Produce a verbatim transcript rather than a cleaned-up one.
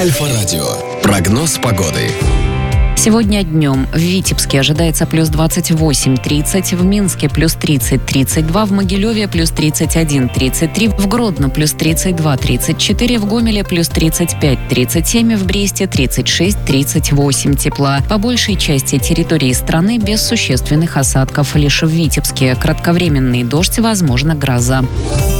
Альфа-радио. Прогноз погоды. Сегодня днем в Витебске ожидается плюс двадцать восемь тридцать, в Минске плюс тридцать тридцать два, в Могилеве плюс тридцать один тридцать три, в Гродно плюс тридцать два тридцать четыре, в Гомеле плюс тридцать пять тридцать семь, в Бресте тридцать шесть тридцать восемь тепла. По большей части территории страны без существенных осадков. Лишь в Витебске кратковременный дождь, возможно, гроза.